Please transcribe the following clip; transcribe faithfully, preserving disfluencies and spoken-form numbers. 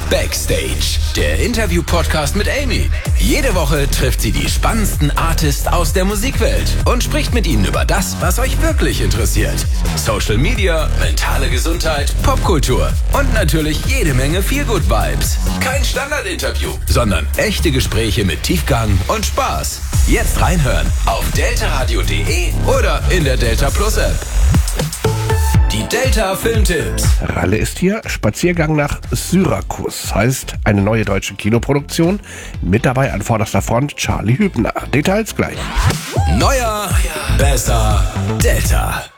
Backstage, der Interview-Podcast mit Amy. Jede Woche trifft sie die spannendsten Artists aus der Musikwelt und spricht mit ihnen über das, was euch wirklich interessiert. Social Media, mentale Gesundheit, Popkultur und natürlich jede Menge Feel-Good-Vibes. Kein Standardinterview, sondern echte Gespräche mit Tiefgang und Spaß. Jetzt reinhören auf deltaradio punkt de oder in der Delta Plus App. Die Delta Filmtipps. Ralle ist hier. Spaziergang nach Syrakus heißt eine neue deutsche Kinoproduktion. Mit dabei an vorderster Front Charlie Hübner. Details gleich. Neuer, besser, Delta.